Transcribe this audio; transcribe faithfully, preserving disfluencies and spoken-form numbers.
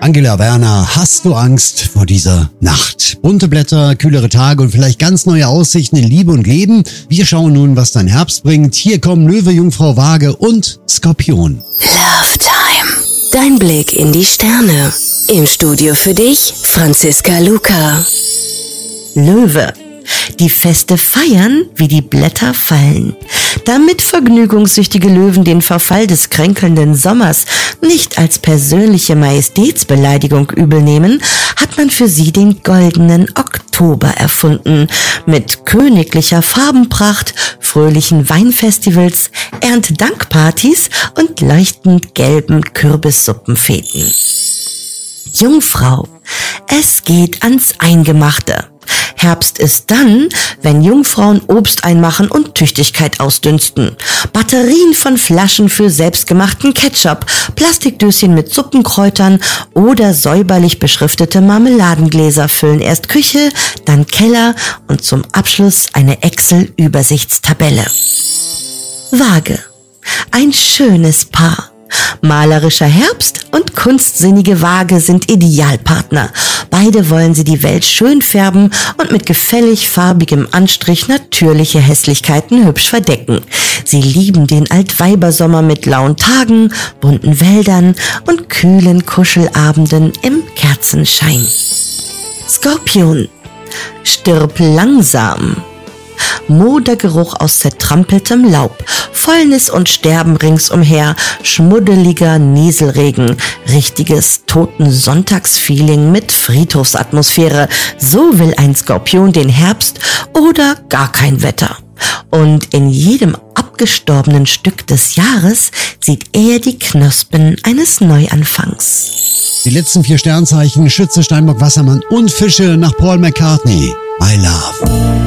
Angela Werner, hast du Angst vor dieser Nacht? Bunte Blätter, kühlere Tage und vielleicht ganz neue Aussichten in Liebe und Leben. Wir schauen nun, was dein Herbst bringt. Hier kommen Löwe, Jungfrau, Waage und Skorpion. Love Time. Dein Blick in die Sterne. Im Studio für dich, Franziska Luca. Löwe. Die Feste feiern, wie die Blätter fallen. Damit vergnügungssüchtige Löwen den Verfall des kränkelnden Sommers nicht als persönliche Majestätsbeleidigung übel nehmen, hat man für sie den goldenen Oktober erfunden. Mit königlicher Farbenpracht, fröhlichen Weinfestivals, Erntedankpartys und leuchtend gelben Kürbissuppenfeten. Jungfrau. Es geht ans Eingemachte. Herbst ist dann, wenn Jungfrauen Obst einmachen und Tüchtigkeit ausdünsten. Batterien von Flaschen für selbstgemachten Ketchup, Plastikdöschen mit Suppenkräutern oder säuberlich beschriftete Marmeladengläser füllen erst Küche, dann Keller und zum Abschluss eine Excel-Übersichtstabelle. Waage. Ein schönes Paar. Malerischer Herbst und kunstsinnige Waage sind Idealpartner. Beide wollen sie die Welt schön färben und mit gefällig farbigem Anstrich natürliche Hässlichkeiten hübsch verdecken. Sie lieben den Altweibersommer mit lauen Tagen, bunten Wäldern und kühlen Kuschelabenden im Kerzenschein. Skorpion. Stirb langsam. Modergeruch aus zertrampeltem Laub, Fäulnis und Sterben ringsumher, schmuddeliger Nieselregen, richtiges Toten-Sonntagsfeeling mit Friedhofsatmosphäre. So will ein Skorpion den Herbst oder gar kein Wetter. Und in jedem abgestorbenen Stück des Jahres sieht er die Knospen eines Neuanfangs. Die letzten vier Sternzeichen: Schütze, Steinbock, Wassermann und Fische nach Paul McCartney. My Love.